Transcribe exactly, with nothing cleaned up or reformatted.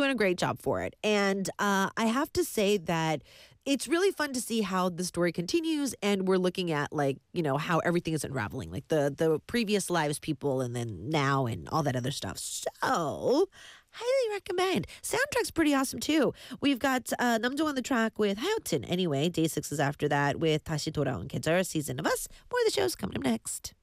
doing a great job for it. And uh, I have to say that it's really fun to see how the story continues, and we're looking at like you know how everything is unraveling, like the the previous lives people, and then now, and all that other stuff. So highly recommend. Soundtrack's pretty awesome too. We've got uh, Namjo on the track with Hayotin. Anyway, day six is after that with 다시 돌아온 계절, Season of Us. More of the show's coming up next.